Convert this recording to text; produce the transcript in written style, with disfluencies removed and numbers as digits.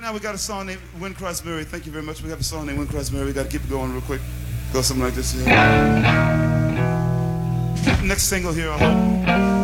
now we got a song named Win Crossberry. Thank you very much. We have a song named Win Crossberry. We got to keep it going real quick. Go something like this here. Next single here, I hope.